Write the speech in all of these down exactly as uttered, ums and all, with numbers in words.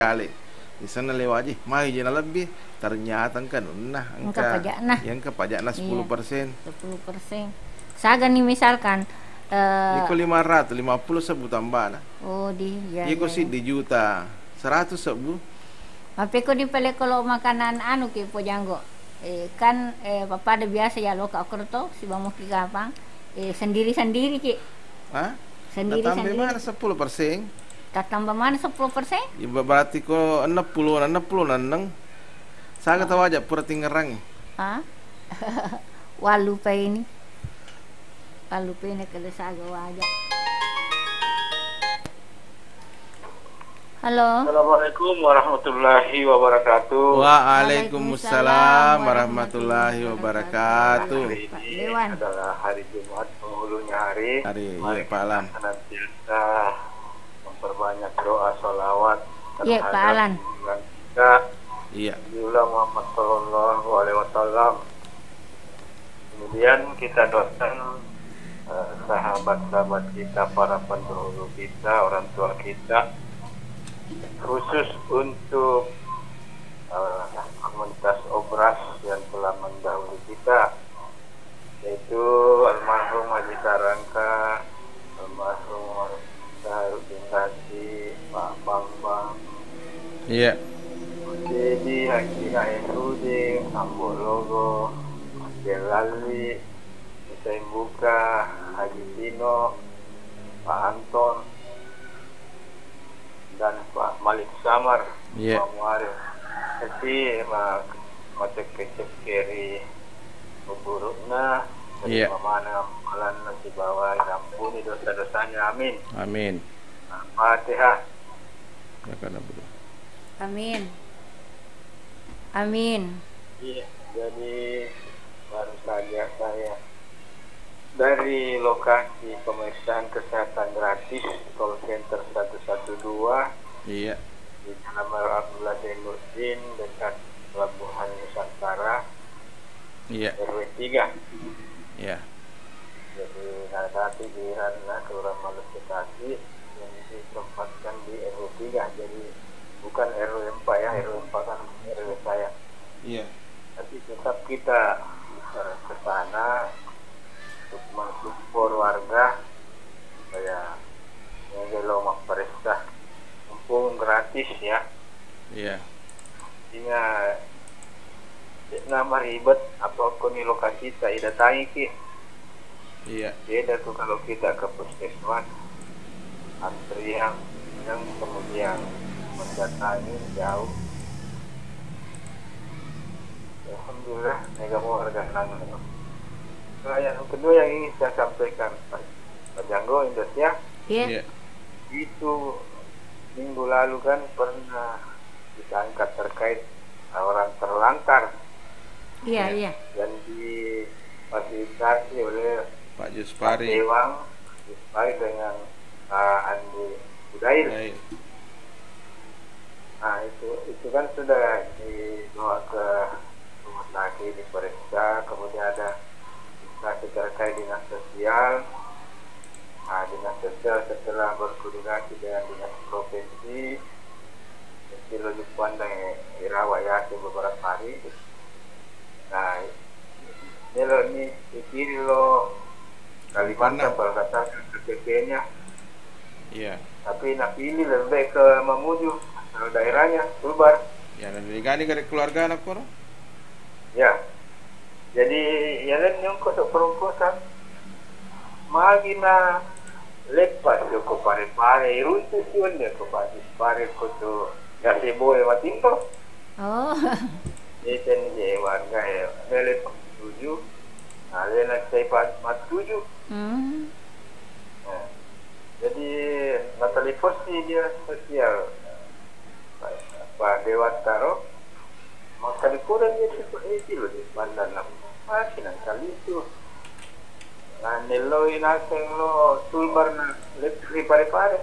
kali di sana lewat aja mari je lebih ternyata kan nah Angka angka pajak nah. yang ke pajak nah sepuluh persen sepuluh persen. Saga nih misalkan eh iko lima ratus lima puluh sebu tambah nah oh di ya iko ya, sih ya. di juta seratus sebu Tapi ko di pele kalau makanan anu ki pojanggo. Eh kan eh papa ada biasa ya lo ka kerto si bamo ki gampang. Eh sendiri-sendiri ki. ah nah tambah Sendiri-sendiri. mana sepuluh persen Tak tambah mana sepuluh persen? ya berarti ko enam puluh enam puluh nang saya tahu aja pura tinggerang Ah. Walu pa ini. Walu pa ini kalau saga waja. Halo. Assalamualaikum warahmatullahi wabarakatuh. Waalaikumsalam warahmatullahi wabarakatuh. Hari ini Dewan. adalah hari Jumat penghulunya hari. Hari Mari iya Pak Alan. kita senantiasa memperbanyak doa sholawat Iya Pak Alan. junjungan kita Iya. Nabiullah Muhammad Sallallahu Alaihi Wasallam. Kemudian kita doakan eh, sahabat-sahabat kita, para pendahulu kita, orang tua kita, khusus untuk uh, komunitas Obras yang telah mendahului kita, yaitu almarhum Haji Tarangka, almarhum Saharudin Kasih, Pak Bambang, Iya. Dedi, Haji Airudin, Ambo Logo, Jelali, Hussein Buka, Haji Tino, Pak Anton, dan Pak Malik Samar, Iya. Pak Muarif. Jadi mak macam kecil kiri buruknya, dari Iya. mana malan nasi bawah, ampuni dosa-dosanya, amin. Amin. Nah, Fatihah. Ya karena betul. Amin. Amin. Iya, jadi baru saja saya dari lokasi pemeriksaan kesehatan gratis call center satu satu dua Iya. di Jalan Abdullah Zainuddin dekat Pelabuhan Nusantara Iya. R W tiga. Iya. Jadi ada pikiran Kelurahan Maluk Bekasi yang ditempatkan di R W tiga. Jadi bukan R W empat ya, R W empat kan R W saya. Iya. Tapi tetap kita uh, ke sana untuk mensupport warga supaya ngelo memperiksa mumpung gratis ya. Iya. Sehingga nama ribet apapun di lokasi kita datangi ki. Iya. Beda tuh kalau kita ke puskesmas antrian yang kemudian mendatangi jauh. Alhamdulillah, mega mau harga nang. Nah, yang kedua yang ingin saya sampaikan, Pak Janggo Indonesia, Iya. Iya. itu minggu lalu kan pernah kita angkat terkait orang terlantar Iya, iya. dan difasilitasi oleh Pak Pak Juspari. Dewang Juspari dengan Pak Andi Budail. Baik. Nah itu itu kan sudah dibawa ke rumah sakit diperiksa, kemudian ada instansi terkait dinas sosial. Nah, dinas sosial setelah berkoordinasi dengan dinas provinsi, mesti lebih pandang Irawayati beberapa hari. Nah, ini lo ini kiri lo Kalimantan berdasarkan K T P-nya, Iya. tapi nak pilih lebih ke Mamuju, kalau daerahnya Sulbar. Ya dan digani dari keluarga anak kono. Ya, jadi ya kan yang kau perumpusan magina lepas yo ko pare-pare runtuh yun ya ko pare ko to ya si boy matimpo Oh. iten je warga ya mele tujuh alena saya pas mat tujuh. Hmm. Nah, jadi Natalie Fosi dia sosial Pak Dewantaro maka dikurang dia seperti itu loh di bandar enam masih nang kali itu. Nah, neloi naseng lo sulbar na letri pare-pare.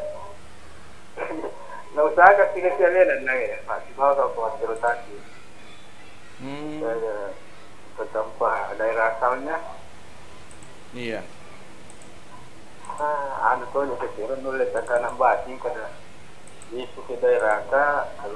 Na usaha ka sila siya yan na eh. Masih bawa ka po rotasi. Hmm. Saya ke tempat daerah asalnya. Iya. Ah, ano to yung kasi ron ulit ang kanang bati kada di suku daerah